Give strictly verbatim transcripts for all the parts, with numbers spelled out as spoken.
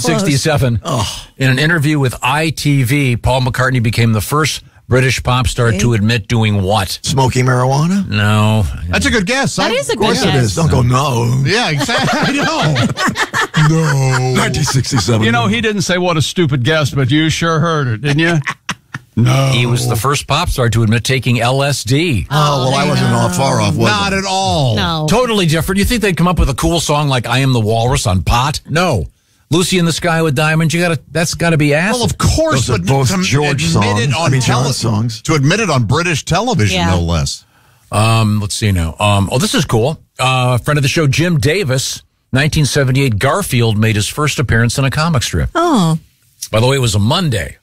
sixty-seven, oh. in an interview with I T V, Paul McCartney became the first British pop star okay. to admit doing what? Smoking marijuana? No. That's a good guess. That I, is a good guess. Of course it is. Don't go, no. Yeah, exactly. I know. No. nineteen sixty-seven. You know, he didn't say what a stupid guess, but you sure heard it, didn't you? No. He was the first pop star to admit taking L S D. Oh, well, I wasn't all far off, was Not I? at all. No. Totally different. You think they'd come up with a cool song like I Am the Walrus on pot? No. Lucy in the Sky with Diamonds, you gotta, that's got to be acid. Well, of course. Those are but both to George admit songs. It on I mean, tele- John songs. To admit it on British television, Yeah. no less. Um, let's see now. Um, oh, this is cool. Uh, friend of the show, Jim Davis, nineteen seventy-eight, Garfield made his first appearance in a comic strip. Oh. By the way, it was a Monday.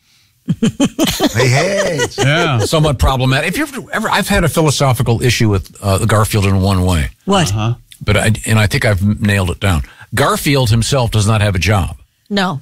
Hey, hey. Yeah. Somewhat problematic. If you've ever, I've had a philosophical issue with uh, the Garfield in one way. What? Uh-huh. But I, and I think I've nailed it down. Garfield himself does not have a job. No.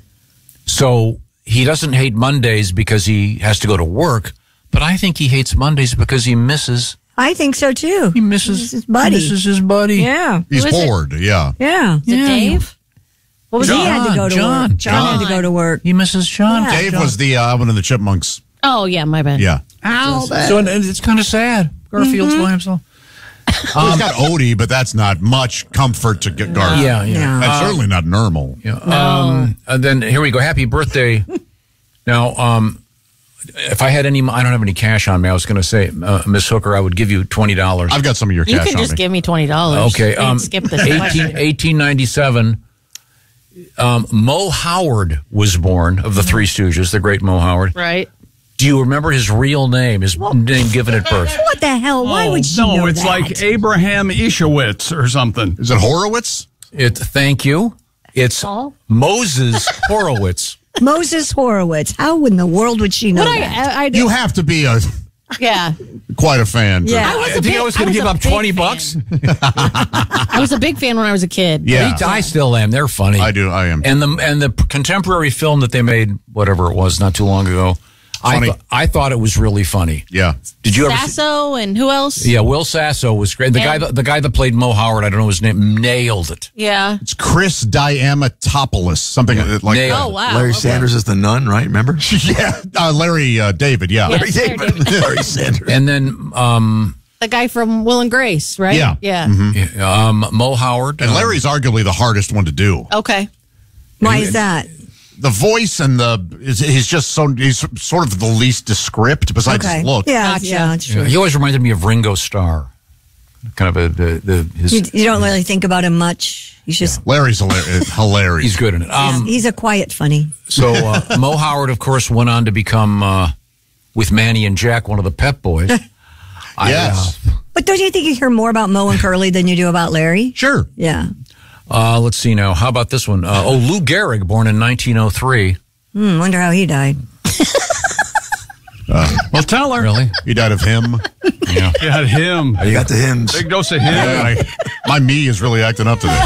So he doesn't hate Mondays because he has to go to work, but I think he hates Mondays because he misses I think so too. he misses his buddy. He misses his buddy. Yeah. He's Who is it? bored, yeah. Yeah. Is it Yeah. Dave? What was John, he had to go to John, work? John, had to go to work. He misses John. Yeah. Dave was the uh, Alvin and the Chipmunks. Oh, yeah, my bad. Yeah. Ow. So and it's kind of sad. Garfield's by himself. Well, he's got Odie, but that's not much comfort to get Garfield. Yeah, yeah. Yeah. That's certainly not normal. Yeah. Um, and then here we go. Happy birthday. Now, um, if I had any, I don't have any cash on me. I was going to say, uh, Miss Hooker, I would give you twenty dollars. I've got some of your You cash can on just me. give me twenty dollars. Okay. Um, skip this eighteen, question. eighteen ninety-seven, um, Mo Howard was born of the Three Stooges, the great Mo Howard. Right. Do you remember his real name, his name given at birth? What the hell? Why Oh, would she no, know it's that? like Abraham Ishowitz or something. Is it Horowitz? It. Thank you. It's Paul? Moses Horowitz. Moses Horowitz. How in the world would she know What that? I, I, I You have to be a yeah. quite a fan. to- Yeah. I was I a think big, I was going to I give a up big twenty fan. bucks. I was a big fan when I was a kid. Yeah. I still am. They're funny. I do. I am. And the and the contemporary film that they made, whatever it was, not too long ago, I Funny. th- I thought it was really funny. Yeah. Did you ever? See- Sasso and who else? yeah, Will Sasso was great. The guy, And- that, the guy that played Mo Howard, I don't know his name, nailed it. Yeah. It's Chris Diamatopoulos, something like Nailed Oh, it. wow. Larry okay. Sanders is the nun, right? Remember? yeah, uh, Larry uh, David. Yeah, Yeah. Larry Larry David. Larry Sanders. And then um, The guy from Will and Grace, right? Yeah. Yeah. um, Mo Howard. and um, Larry's arguably the hardest one to do. Okay. Why is that? The voice and the is he's just so he's sort of the least descript besides Okay. his look. Yeah, Gotcha. yeah, it's yeah, true. he always reminded me of Ringo Starr. Kind of a the, the his. You, you don't really think about him much. He's just Larry's hilarious. hilarious. He's good in it. Um, he's a quiet funny. So uh, Mo Howard, of course, went on to become uh, with Manny and Jack one of the Pep Boys. I, Yes. uh, But don't you think you hear more about Mo and Curly than you do about Larry? Sure. Yeah. Uh, let's see now. How about this one? Uh, oh, Lou Gehrig, born in nineteen oh three. Hmm, wonder how he died. Well, tell her. Really? He died of him. Yeah. Yeah, him. You got the hymns. Big dose of him. I, my me is really acting up today.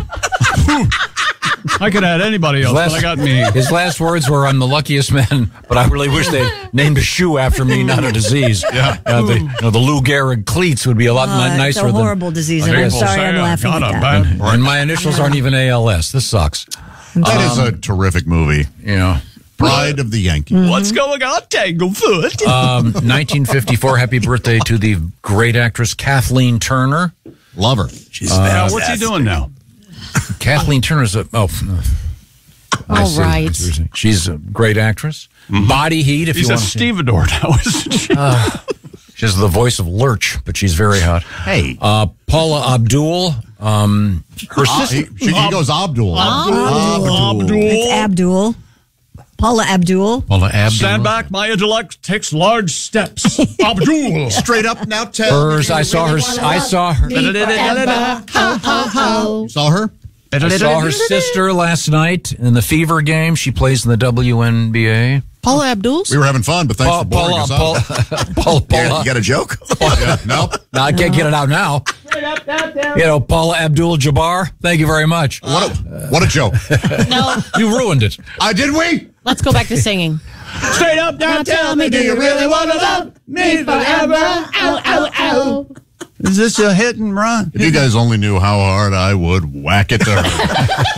I could add anybody else, but I got me. His last words were, "I'm the luckiest man, but I really wish they named a shoe after me, not a disease." Yeah. Uh, the, you know, the Lou Gehrig cleats would be a lot Uh, it's nicer a than. horrible disease, and I'm People sorry say I'm I laughing got at a that. bad- And my initials aren't even A L S. This sucks. That is a terrific movie. You know. Pride of the Yankees. What's going on, Tanglefoot? Um, nineteen fifty-four. Happy birthday to the great actress Kathleen Turner. Love her. She's Now, what's he doing now? Kathleen Turner's a oh. I All see. right. She's a great actress. Body Heat, if He's you a want to see. stevedore now, isn't she? She's the voice of Lurch, but she's very hot. Hey. Uh, Paula Abdul, um, her Ah, sister. he, she, he goes Abdul. Abdul. It's Abdul. Paula Abdul. Paula Abdul. Stand back, my intellect takes large steps. Abdul. Straight up now, tell Hers, I saw her. I saw her. You saw her? I saw her sister last night in the Fever game. She plays in the W N B A. Paula Abdul. We were having fun, but thanks Paula, for boring Paula, us Paula, out. Paula, Yeah, Paula. you got a joke? Yeah, no. No, I can't get it out now. You know, Paula Abdul Jabbar. Thank you very much. What a, what a joke. No. You ruined it. I did we? Let's go back to singing. Straight up, now tell me, do you really want to love me forever? Ow, ow, ow. Is this a hit and run? If you guys only knew how hard I would whack it to her.